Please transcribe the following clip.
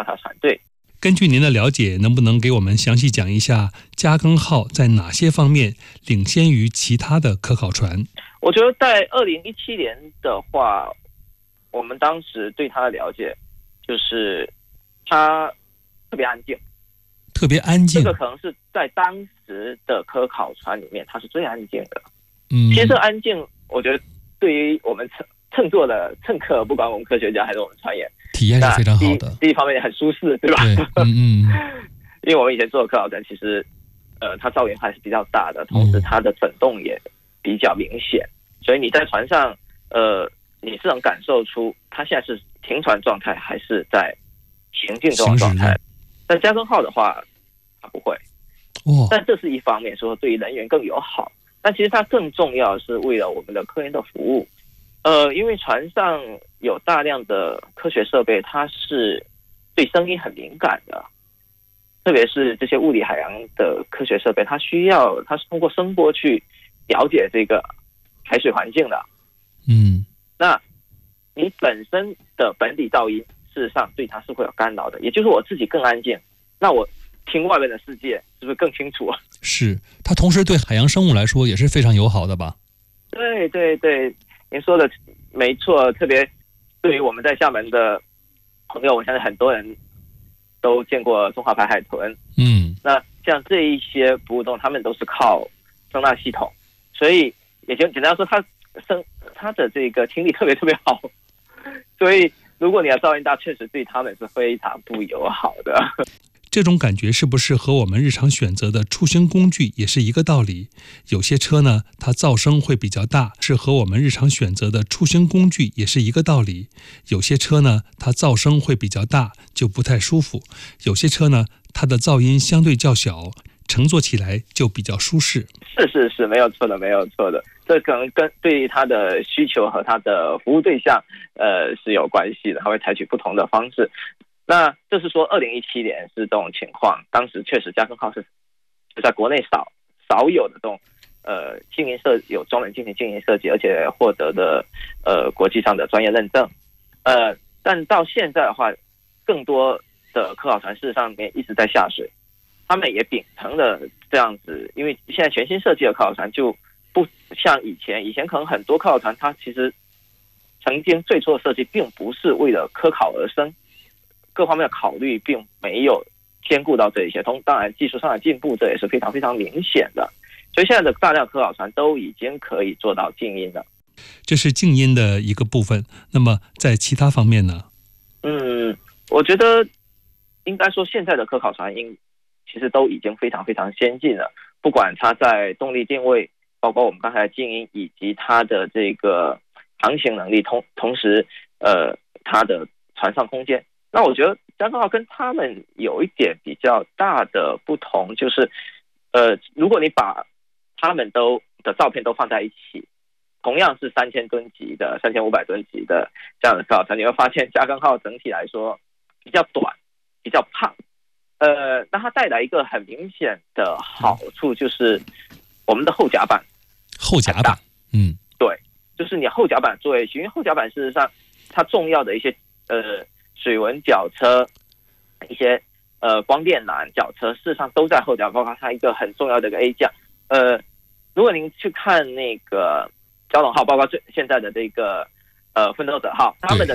调查船队。 根据您的了解，能不能给我们详细讲一下嘉庚号在哪些方面领先于其他的科考船？ 我觉得在2017年的话，我们当时对它的了解就是它特别安静。 特别安静， 这个可能是在当时的科考船里面它是最安静的。其实这安静我觉得对于我们乘坐的乘客，不管我们科学家还是我们船员， 体验是非常好的。 第一方面也很舒适，对吧？ 对， 因为我们以前坐的科考船，其实它噪音还是比较大的，同时它的震动也比较明显，所以你在船上你是能感受出它现在是停船状态还是在行进中的状态。但嘉庚号的话它不会，但这是一方面说对于人员更友好，但其实它更重要的是为了我们的科研的服务。因为船上有大量的科学设备，它是对声音很敏感的，特别是这些物理海洋的科学设备，它是通过声波去了解这个海水环境的。那你本身的本地噪音事实上对它是会有干扰的，也就是我自己更安静，那我听外面的世界是不是更清楚？是，它同时对海洋生物来说也是非常友好的吧？对对对，您说的没错，特别对于我们在厦门的朋友，我相信很多人都见过中华白海豚。那像这一些哺乳动物，它们都是靠声呐系统，所以也简单说，它的这个听力特别特别好，所以如果你要噪音大，确实对他们是非常不友好的。这种感觉是不是和我们日常选择的出行工具也是一个道理？有些车呢，它噪声会比较大，是和我们日常选择的出行工具也是一个道理。有些车呢，它噪声会比较大，就不太舒服。有些车呢，它的噪音相对较小，乘坐起来就比较舒适。是，没有错的，没有错的。这可能跟对于它的需求和它的服务对象是有关系的，它会采取不同的方式。那就是说2017年是这种情况，当时确实嘉庚号是在国内少有的这种静音有专门进行静音设计，而且获得的国际上的专业认证。但到现在的话，更多的科考船事实上面一直在下水，他们也秉承了这样子，因为现在全新设计的科考船就不像以前可能很多科考船它其实曾经最初的设计并不是为了科考而生，各方面的考虑并没有兼顾到这一些，当然技术上的进步这也是非常非常明显的，所以现在的大量科考船都已经可以做到静音了。这是静音的一个部分，那么在其他方面呢？我觉得应该说现在的科考船其实都已经非常非常先进了，不管它在动力定位，包括我们刚才的静音，以及它的这个航行能力，同时它的船上空间。那我觉得嘉庚号跟他们有一点比较大的不同，就是如果你把他们的照片都放在一起，同样是3000吨级的、3500吨级的这样的科考船，你会发现嘉庚号整体来说比较短、比较胖。那它带来一个很明显的好处，就是我们的后甲板。对，就是你后甲板作为，因为后甲板事实上它重要的一些水文绞车、一些光电缆绞车，事实上都在后甲，包括它一个很重要的一个 A 架。如果您去看那个蛟龙号，包括现在的这个奋斗者号，他们的